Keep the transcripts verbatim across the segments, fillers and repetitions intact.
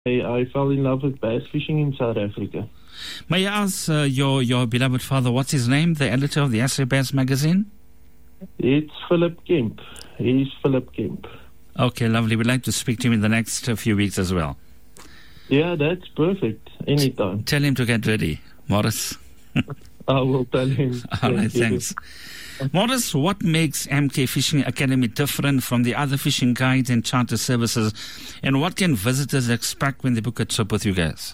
I fell in love with bass fishing in South Africa. May I ask uh, your, your beloved father, what's his name, the editor of the S A Bass magazine? It's Philip Kemp. He's Philip Kemp. Okay, lovely. We'd like to speak to him in the next uh, few weeks as well. Yeah, that's perfect. Anytime. Tell him to get ready, Morris. I will tell him. All right, thanks. Morris, what makes M K Fishing Academy different from the other fishing guides and charter services, and what can visitors expect when they book a trip with you guys?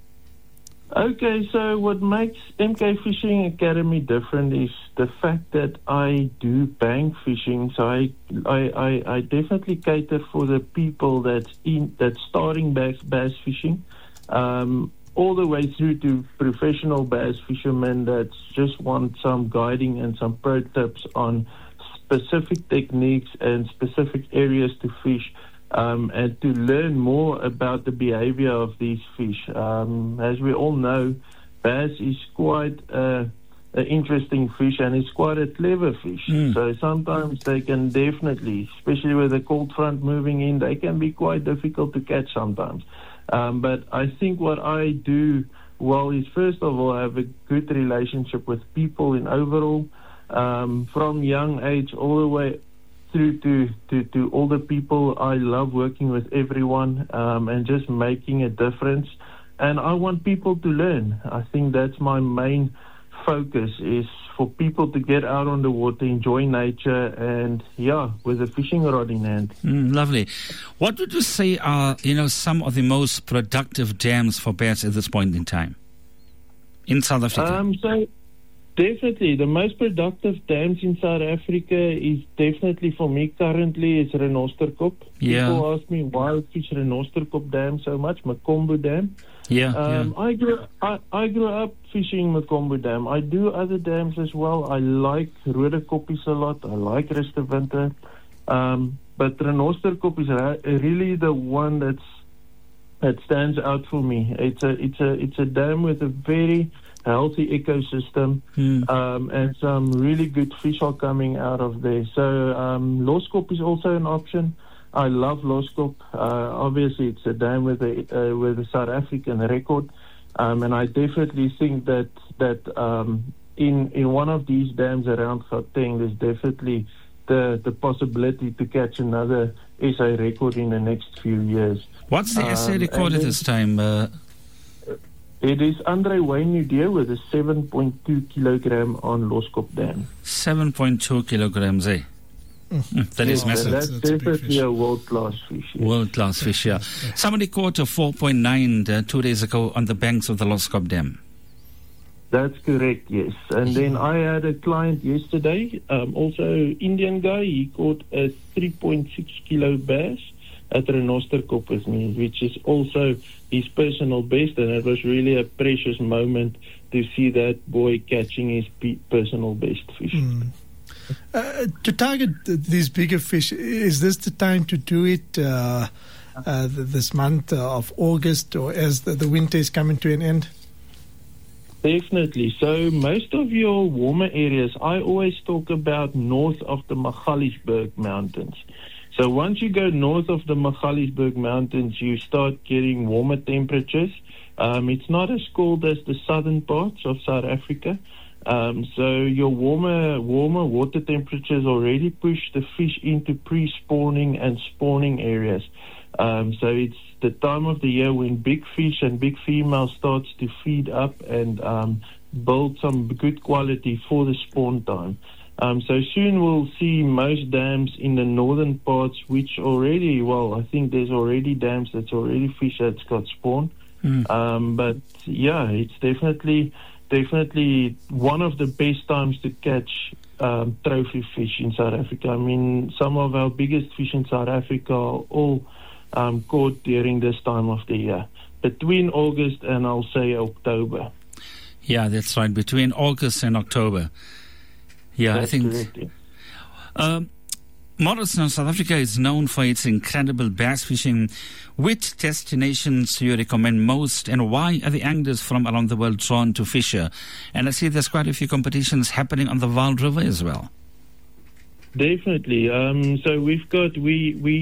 Okay, so what makes M K Fishing Academy different is the fact that I do bank fishing. So I, I, I, I definitely cater for the people that's in that's starting bass bass fishing, um, all the way through to professional bass fishermen that just want some guiding and some pro tips on specific techniques and specific areas to fish. Um, and to learn more about the behavior of these fish. Um, as we all know, bass is quite uh, an interesting fish, and it's quite a clever fish. Mm. So sometimes they can definitely, especially with the cold front moving in, they can be quite difficult to catch sometimes. Um, but I think what I do well is, first of all, I have a good relationship with people in overall, um, from young age all the way through to, to, to all the people. I love working with everyone um, and just making a difference. And I want people to learn. I think that's my main focus, is for people to get out on the water, enjoy nature, and, yeah, with a fishing rod in hand. Mm, lovely. What would you say are, you know, some of the most productive dams for bass at this point in time in South Africa? Um, so Definitely. The most productive dams in South Africa is definitely, for me currently, is Renosterkop. Yeah. People ask me why I fish Renosterkop Dam so much, Makombo Dam. Yeah, um, yeah. I grew I, I grew up fishing Makombo Dam. I do other dams as well. I like Rodekoppies a lot. I like Rustewinter. Um, but Renosterkop is ra- really the one that's that stands out for me. It's a it's a it's a dam with a very healthy ecosystem, mm. um, and some really good fish are coming out of there. So um, Loskop is also an option. I love Loskop. Uh, obviously, it's a dam with a uh, with a South African record, um, and I definitely think that that um, in in one of these dams around Gauteng, there's definitely the the possibility to catch another S A record in the next few years. What's the um, S A record at this time? Uh... It is Andre Wynudee with a seven point two kilogram on Loskop Dam. seven point two kilograms, eh? Mm. That yes, is massive. That's, that's definitely a, a world-class fish. Yes. World-class fish, yeah. yeah. Somebody caught a four point nine uh, two days ago on the banks of the Loskop Dam. That's correct, yes. And then I had a client yesterday, um, also Indian guy. He caught a three point six kilo bass at Renosterkop with me, which is also his personal best, and it was really a precious moment to see that boy catching his pe- personal best fish. Mm. Uh, to target th- these bigger fish, is this the time to do it uh, uh, th- this month of August, or as the, the winter is coming to an end? Definitely. So most of your warmer areas, I always talk about north of the Magaliesberg Mountains. So once you go north of the Magaliesberg Mountains, you start getting warmer temperatures. Um, it's not as cold as the southern parts of South Africa. Um, so your warmer warmer water temperatures already push the fish into pre-spawning and spawning areas. Um, so it's the time of the year when big fish and big females starts to feed up and um, build some good quality for the spawn time. Um, so soon we'll see most dams in the northern parts, which already, well, I think there's already dams that's already fish that's got spawn. Mm. Um, but yeah, it's definitely, definitely one of the best times to catch um, trophy fish in South Africa. I mean, some of our biggest fish in South Africa are all um, caught during this time of the year, between August and I'll say October. Yeah, that's right, between August and October. Yeah, That's I think. Correct, yeah. Um, Morris, now South Africa is known for its incredible bass fishing. Which destinations do you recommend most, and why are the anglers from around the world drawn to fish here? And I see there's quite a few competitions happening on the Vaal River as well. Definitely. Um, so we've got we we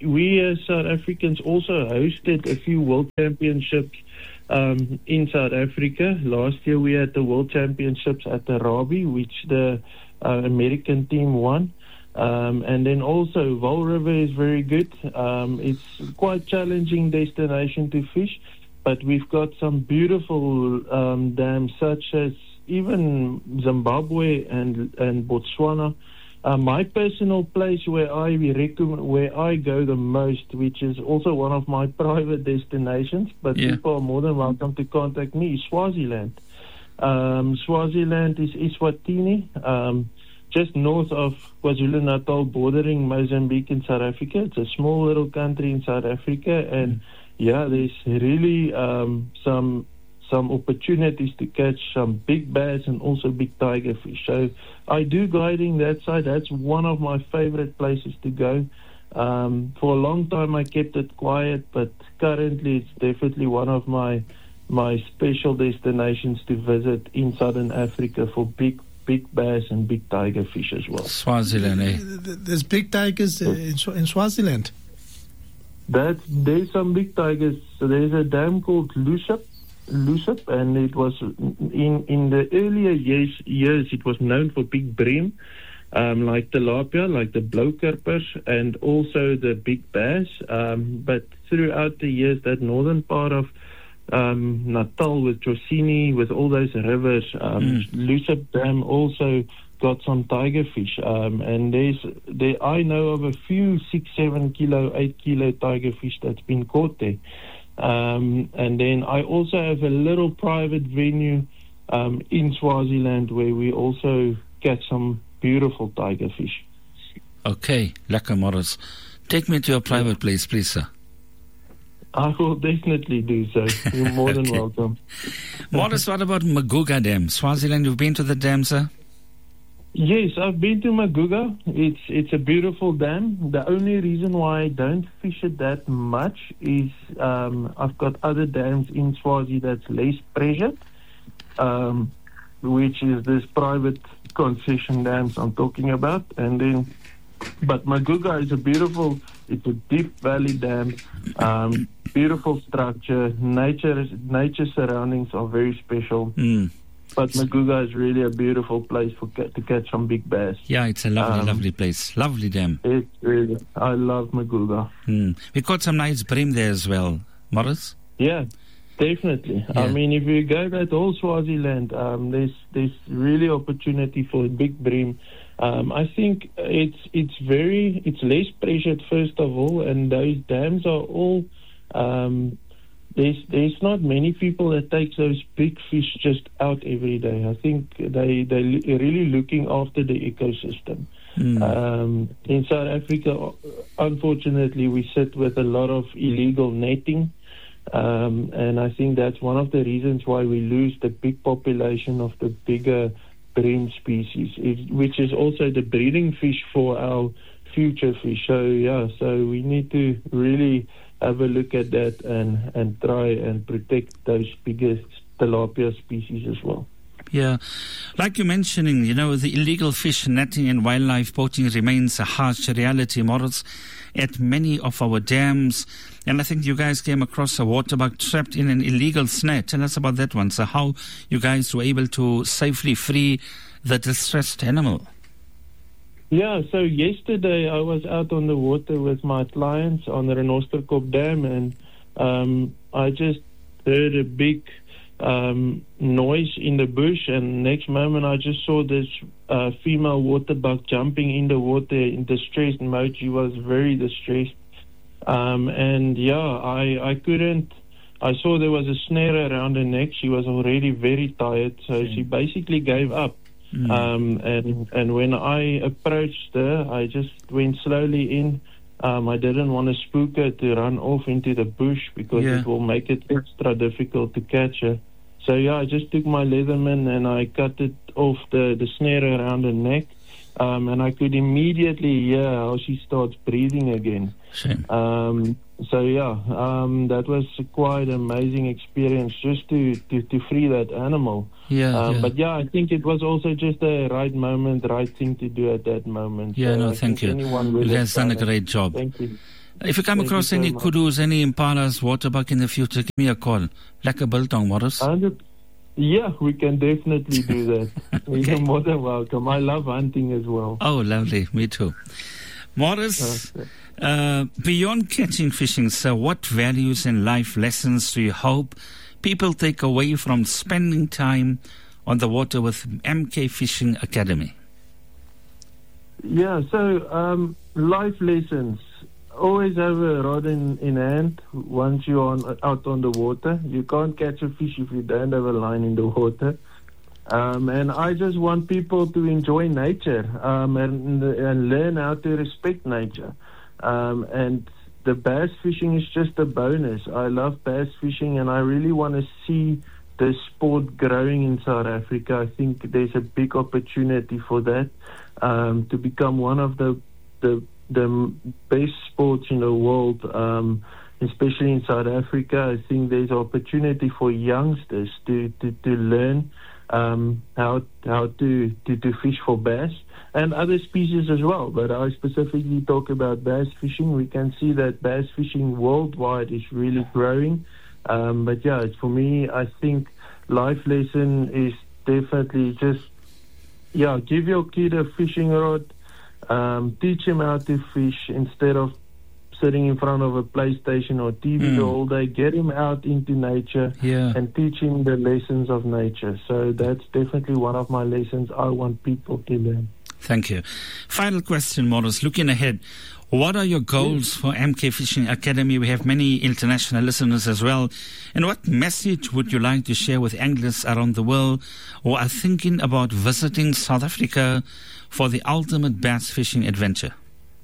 we as South Africans also hosted a few World Championships um, in South Africa. Last year we had the World Championships at the Rabie, which the uh, American team won. Um, and then also Vaal River is very good. Um, it's quite challenging destination to fish, but we've got some beautiful um, dams such as even Zimbabwe and, and Botswana. Uh, my personal place where I recommend, where I go the most, which is also one of my private destinations, but yeah. people are more than welcome to contact me, is Swaziland. Um, Swaziland is Eswatini, um, just north of KwaZulu-Natal, bordering Mozambique and South Africa. It's a small little country in South Africa, and mm. yeah, there's really um, some some opportunities to catch some big bass and also big tiger fish. So I do guiding that side. That's one of my favorite places to go. Um, for a long time I kept it quiet, but currently it's definitely one of my my special destinations to visit in Southern Africa for big big bass and big tiger fish as well. Swaziland, eh? There's big tigers in, in Swaziland. That, there's some big tigers. So there's a dam called Lusop. Lusop, and it was in in the earlier years years it was known for big bream, um, like tilapia, like the blowkerpers, and also the big bass. Um, but throughout the years, that northern part of um, Natal with Trosini, with all those rivers, um, mm. Lusop Dam also got some tiger fish. Um, and there's there I know of a few six, seven kilo, eight kilo tiger fish that's been caught there. Um, and then I also have a little private venue um, in Swaziland where we also catch some beautiful tiger fish. Okay, lekker Morris. Take me to your private place, please, sir. I will definitely do so. You're more than okay. welcome. Morris, what about Maguga Dam? Swaziland, you've been to the dam, sir? Yes, I've been to Maguga. It's it's a beautiful dam. The only reason why I don't fish it that much is um, I've got other dams in Swazi that's less pressured, um, which is this private concession dams I'm talking about. And then, but Maguga is a beautiful, it's a deep valley dam, um, beautiful structure. Nature nature surroundings are very special. Mm. But Maguga is really a beautiful place for to catch some big bass. Yeah, it's a lovely, um, lovely place. Lovely dam. It's really, I love Maguga. Mm. We caught some nice bream there as well, Morris. Yeah, definitely. Yeah. I mean, if you go that whole Swaziland, um, there's there's really opportunity for big bream. Um, I think it's it's very it's less pressured first of all, and those dams are all. Um, There's there's not many people that take those big fish just out every day. I think they they really looking after the ecosystem. Mm. Um, in South Africa, unfortunately, we sit with a lot of illegal netting, um, and I think that's one of the reasons why we lose the big population of the bigger bream species, which is also the breeding fish for our future fish. So yeah, so we need to really have a look at that and, and try and protect those biggest tilapia species as well. Yeah. Like you're mentioning, you know, the illegal fish netting and wildlife poaching remains a harsh reality, Morris, at many of our dams. And I think you guys came across a waterbug trapped in an illegal snare. Tell us about that one. So how you guys were able to safely free the distressed animal. Yeah, so yesterday I was out on the water with my clients on the Renosterkop Dam, and um, I just heard a big um, noise in the bush, and next moment I just saw this uh, female waterbug jumping in the water in distressed mode. She was very distressed. Um, and yeah, I, I couldn't, I saw there was a snare around her neck. She was already very tired, so she basically gave up. Mm. Um, and and when I approached her, I just went slowly in. Um, I didn't want to spook her to run off into the bush because yeah. it will make it extra difficult to catch her. So yeah, I just took my Leatherman and I cut it off the, the snare around her neck. Um, and I could immediately hear how she starts breathing again. Shame. Um, so yeah, um, that was quite an amazing experience just to, to, to free that animal. Yeah, um, yeah. But yeah, I think it was also just the right moment, right thing to do at that moment. Yeah, so no, I thank you. You guys done a great job. Thank you. If you come Thank across you so any much. kudus, any impalas, waterbuck in the future, give me a call. Lekker biltong, Morris. Hundred- Yeah, we can definitely do that. Okay. You're more than welcome. I love hunting as well. Oh, lovely. Me too. Morris, Okay. uh, beyond catching fishing, sir, what values and life lessons do you hope people take away from spending time on the water with M K Fishing Academy? Yeah, so um, life lessons. Always have a rod in, in hand once you're on, out on the water. You can't catch a fish if you don't have a line in the water. Um, and I just want people to enjoy nature um, and, and learn how to respect nature. Um, and the bass fishing is just a bonus. I love bass fishing, and I really want to see the sport growing in South Africa. I think there's a big opportunity for that um, to become one of the the the best sports in the world, um, especially in South Africa. I think there's opportunity for youngsters to to, to learn um, how how to, to to fish for bass and other species as well. But I specifically talk about bass fishing. We can see that bass fishing worldwide is really growing. Um, but yeah, it's, for me, I think life lesson is definitely just, yeah, give your kid a fishing rod, um, teach him how to fish instead of sitting in front of a PlayStation or T V Mm. all day. Get him out into nature Yeah. and teach him the lessons of nature. So that's definitely one of my lessons I want people to learn. Thank you. Final question, Morris. Looking ahead, what are your goals for M K Fishing Academy? We have many international listeners as well. And what message would you like to share with anglers around the world who are thinking about visiting South Africa for the ultimate bass fishing adventure?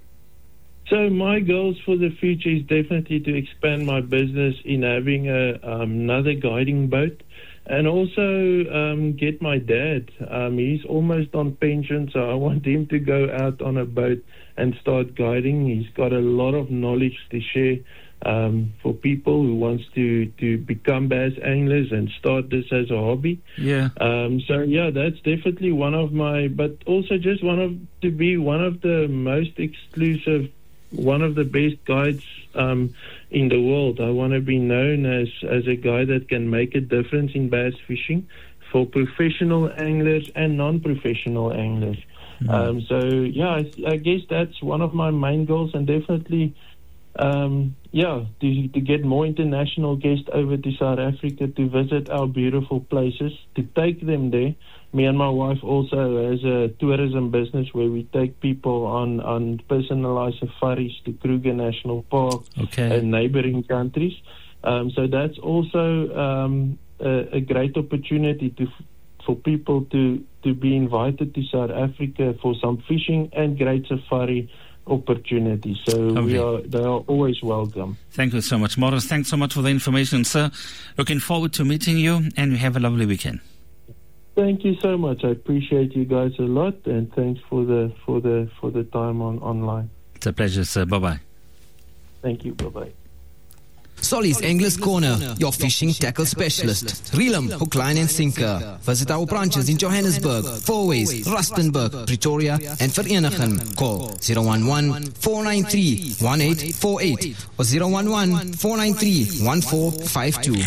So my goals for the future is definitely to expand my business in having a, um, another guiding boat, and also um, get my dad. Um, he's almost on pension, so I want him to go out on a boat and start guiding. He's got a lot of knowledge to share um, for people who wants to, to become bass anglers and start this as a hobby. Yeah. Um, so yeah, that's definitely one of my, but also just one of, to be one of the most exclusive, one of the best guides um, in the world. I want to be known as, as a guy that can make a difference in bass fishing for professional anglers and non-professional anglers. Mm. Um, so yeah, I, I guess that's one of my main goals, and definitely, um, yeah, to, to get more international guests over to South Africa to visit our beautiful places, to take them there. Me and my wife also has a tourism business where we take people on, on personalized safaris to Kruger National Park Okay. and neighboring countries. Um, so that's also um, a, a great opportunity to for people to, to be invited to South Africa for some fishing and great safari opportunities. So we are, they are always welcome. Thank you so much, Morris. Thanks so much for the information, sir. Looking forward to meeting you, and you have a lovely weekend. Thank you so much. I appreciate you guys a lot, and thanks for the for the for the time on online. It's a pleasure, sir. Bye-bye. Thank you. Bye-bye. Solly's Anglers Corner, your fishing tackle specialist. Reel 'em, hook, line and sinker. Visit our branches in Johannesburg, Fourways, Rustenburg, Pretoria and Vereeniging. Call zero one one, four nine three, one eight four eight or zero one one, four nine three, one four five two.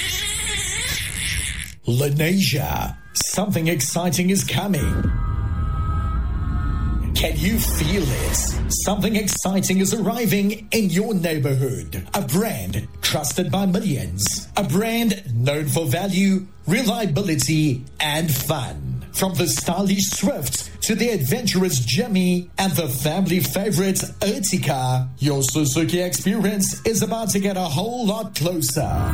Lenasia, something exciting is coming. Can you feel it? Something exciting is arriving in your neighborhood. A brand trusted by millions. A brand known for value, reliability, and fun. From the stylish Swift to the adventurous Jimmy and the family favorite Ertiga, your Suzuki experience is about to get a whole lot closer.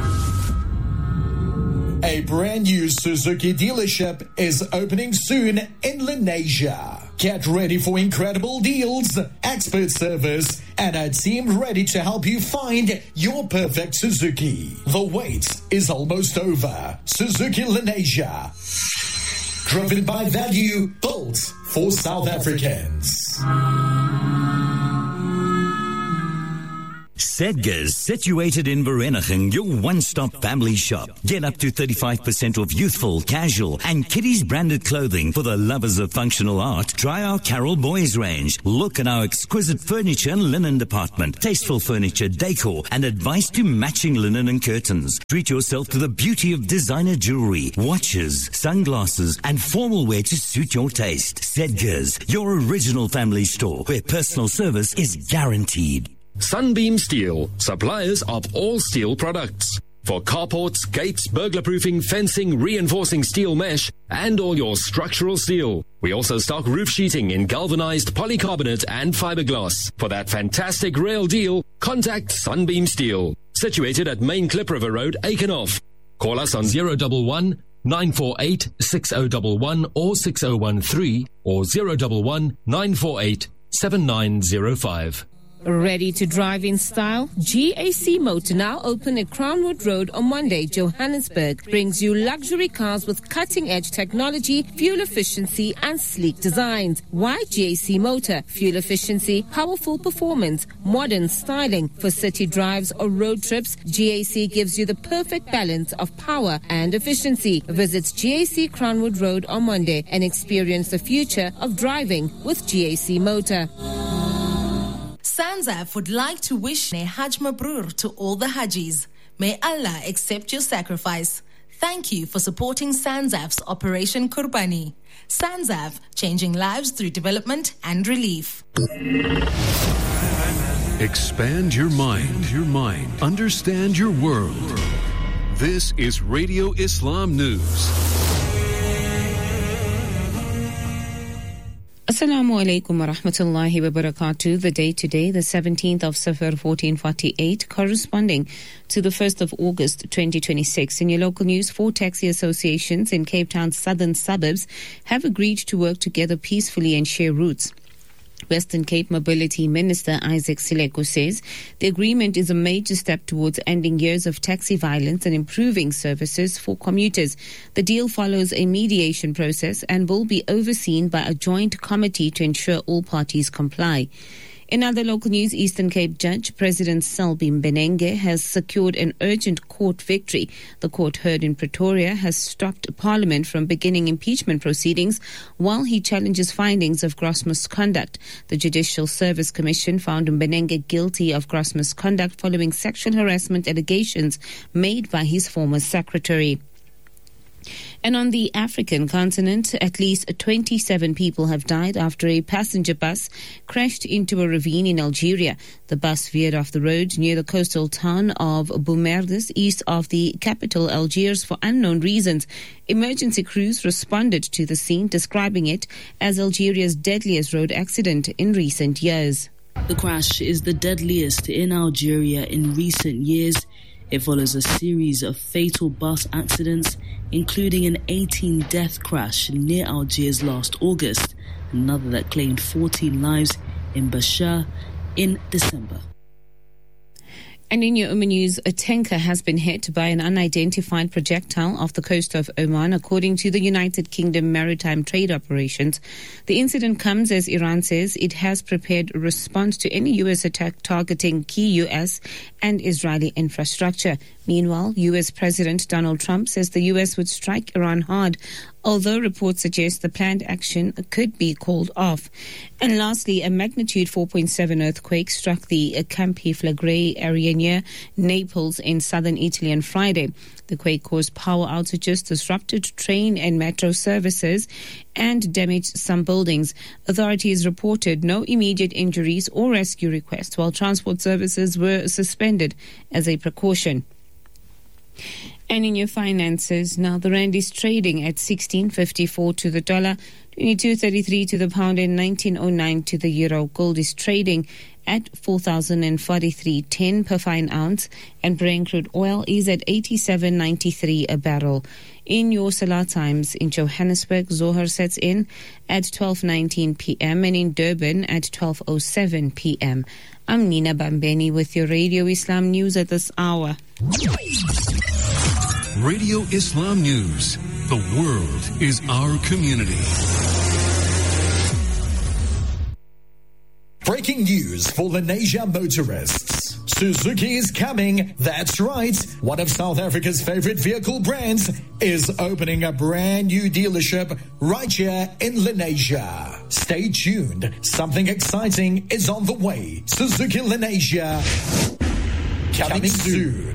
A brand new Suzuki dealership is opening soon in Lenasia. Get ready for incredible deals, expert service, and a team ready to help you find your perfect Suzuki. The wait is almost over. Suzuki Lenasia. Driven by value, built for South Africans. Sedgars, situated in Vereeniging, your one-stop family shop. Get up to thirty-five percent off youthful, casual, and kiddies branded clothing for the lovers of functional art. Try our Carol Boys range. Look at our exquisite furniture and linen department, tasteful furniture, decor, and advice to matching linen and curtains. Treat yourself to the beauty of designer jewelry, watches, sunglasses, and formal wear to suit your taste. Sedgars, your original family store, where personal service is guaranteed. Sunbeam Steel, suppliers of all steel products. For carports, gates, burglar-proofing, fencing, reinforcing steel mesh, and all your structural steel. We also stock roof sheeting in galvanized polycarbonate and fiberglass. For that fantastic rail deal, contact Sunbeam Steel. Situated at Main Klip River Road, Aikenhof. Call us on zero one one, nine four eight, six zero one one or six zero one three or zero one one, nine four eight, seven nine zero five. Ready to drive in style? G A C Motor, now open at Crownwood Road on Monday, Johannesburg, brings you luxury cars with cutting-edge technology, fuel efficiency and sleek designs. Why G A C Motor? Fuel efficiency, powerful performance, modern styling. For city drives or road trips, G A C gives you the perfect balance of power and efficiency. Visit G A C Crownwood Road on Monday and experience the future of driving with G A C Motor. Sanzaf would like to wish a Hajj Mabrur to all the Hajis. May Allah accept your sacrifice. Thank you for supporting Sanzaf's Operation Kurbani. Sanzaf, changing lives through development and relief. Expand your mind, your mind. Understand your world. This is Radio Islam News. Assalamu alaikum wa rahmatullahi wa barakatuh. The day today, the seventeenth of Safar fourteen forty-eight, corresponding to the first of August twenty twenty-six. In your local news, four taxi associations in Cape Town's southern suburbs have agreed to work together peacefully and share routes. Western Cape Mobility Minister Isaac Sileko says the agreement is a major step towards ending years of taxi violence and improving services for commuters. The deal follows a mediation process and will be overseen by a joint committee to ensure all parties comply. In other local news, Eastern Cape Judge President Selby Mbenenge has secured an urgent court victory. The court heard in Pretoria has stopped Parliament from beginning impeachment proceedings while he challenges findings of gross misconduct. The Judicial Service Commission found Mbenenge guilty of gross misconduct following sexual harassment allegations made by his former secretary. And on the African continent, at least twenty-seven people have died after a passenger bus crashed into a ravine in Algeria. The bus veered off the road near the coastal town of Boumerdes, east of the capital Algiers, for unknown reasons. Emergency crews responded to the scene, describing it as Algeria's deadliest road accident in recent years. The crash is the deadliest in Algeria in recent years. It follows a series of fatal bus accidents, including an eighteen-death crash near Algiers last August, another that claimed fourteen lives in Bashar in December. And in your Oman news, a tanker has been hit by an unidentified projectile off the coast of Oman, according to the United Kingdom Maritime Trade Operations. The incident comes as Iran says it has prepared a response to any U S attack targeting key U S and Israeli infrastructure. Meanwhile, U S President Donald Trump says the U S would strike Iran hard, although reports suggest the planned action could be called off. And lastly, a magnitude four point seven earthquake struck the Campi Flegrei area near Naples in southern Italy on Friday. The quake caused power outages, disrupted train and metro services, and damaged some buildings. Authorities reported no immediate injuries or rescue requests, while transport services were suspended as a precaution. And in your finances, now the rand is trading at sixteen fifty-four to the dollar, twenty-two thirty-three to the pound, and nineteen oh nine to the euro. Gold is trading at four thousand forty-three ten per fine ounce, and Brent crude oil is at eighty-seven ninety-three a barrel. In your Salah times, in Johannesburg, Zohar sets in at twelve nineteen p.m. and in Durban at twelve oh seven p.m. I'm Nina Bambeni with your Radio Islam News at this hour. Radio Islam News. The world is our community. Breaking news for Lenasia motorists. Suzuki is coming. That's right. One of South Africa's favorite vehicle brands is opening a brand new dealership right here in Lenasia. Stay tuned. Something exciting is on the way. Suzuki Lenasia. Coming, coming soon.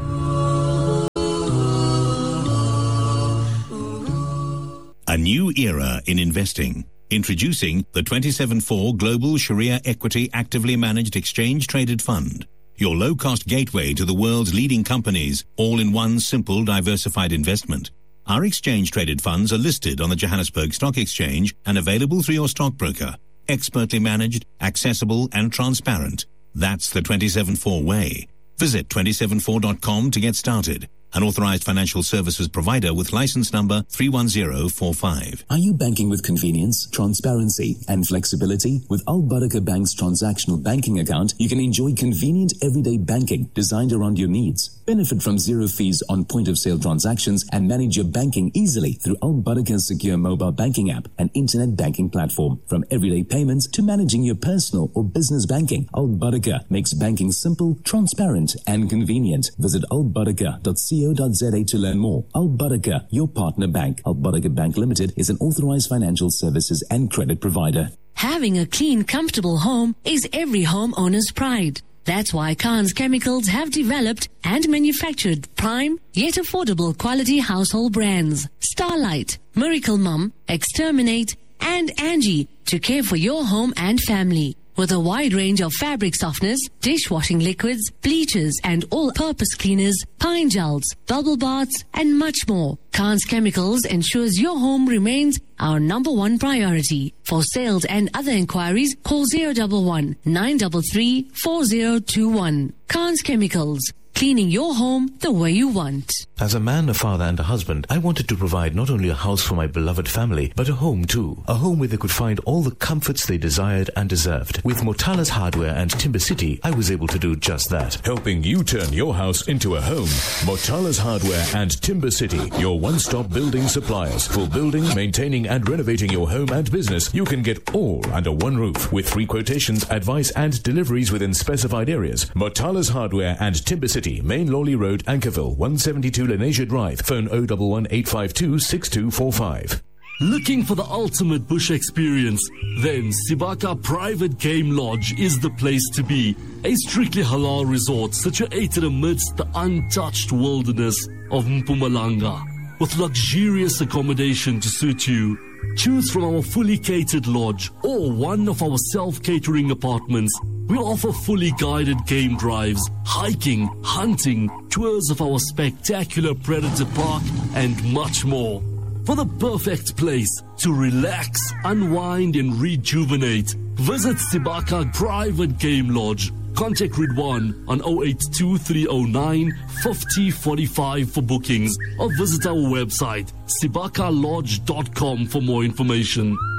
A new era in investing. Introducing the twenty-seven four Global Sharia Equity Actively Managed Exchange Traded Fund. Your low-cost gateway to the world's leading companies, all in one simple diversified investment. Our exchange-traded funds are listed on the Johannesburg Stock Exchange and available through your stockbroker. Expertly managed, accessible and transparent. That's the twenty-seven four way. Visit twenty-seven four dot com to get started. An authorized financial services provider with license number three one zero four five. Are you banking with convenience, transparency, and flexibility? With Al Barakah Bank's transactional banking account, you can enjoy convenient everyday banking designed around your needs. Benefit from zero fees on point-of-sale transactions and manage your banking easily through Al Barakah's secure mobile banking app and internet banking platform. From everyday payments to managing your personal or business banking, Al Barakah makes banking simple, transparent, and convenient. Visit al barakah dot co dot za to learn more. Al Barakah, your partner bank. Al Barakah Bank Limited is an authorized financial services and credit provider. Having a clean, comfortable home is every homeowner's pride. That's why Khan's Chemicals have developed and manufactured prime yet affordable quality household brands. Starlight, Miracle Mum, Exterminate, and Angie to care for your home and family. With a wide range of fabric softeners, dishwashing liquids, bleachers, and all-purpose cleaners, pine gels, bubble baths, and much more, Khan's Chemicals ensures your home remains our number one priority. For sales and other inquiries, call zero one one, nine three three, four zero two one. Khan's Chemicals, cleaning your home the way you want. As a man, a father, and a husband, I wanted to provide not only a house for my beloved family, but a home too. A home where they could find all the comforts they desired and deserved. With Motala's Hardware and Timber City, I was able to do just that. Helping you turn your house into a home. Motala's Hardware and Timber City, your one-stop building suppliers. For building, maintaining, and renovating your home and business, you can get all under one roof. With free quotations, advice, and deliveries within specified areas. Motala's Hardware and Timber City, Main Lawley Road, Ankerville, one seventy-two Lenasia Drive. Phone zero one one, eight five two, six two four five. Looking for the ultimate bush experience? Then Sibaka Private Game Lodge is the place to be. A strictly halal resort situated amidst the untouched wilderness of Mpumalanga. With luxurious accommodation to suit you. Choose from our fully catered lodge or one of our self-catering apartments. We offer fully guided game drives, hiking, hunting, tours of our spectacular Predator Park, and much more. For the perfect place to relax, unwind, and rejuvenate, visit Sibaka Private Game Lodge. Contact Ridwan on zero eight two, three zero nine, five zero four five for bookings or visit our website sibaka lodge dot com for more information.